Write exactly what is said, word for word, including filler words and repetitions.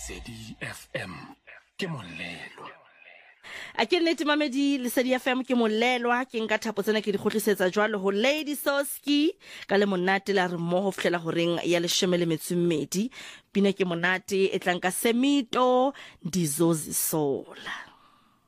Lesedi F M ke molelo. A ke nnete mamedi Lesedi F M ke molelwa ke nka thapo tsena ke di khotlisetsa jwalo ho Lady Soski ka le monate la re mo ho fhlela horeng ya leshome le metso mmedi pina ke monate e tlanka Semito Ndizozisola.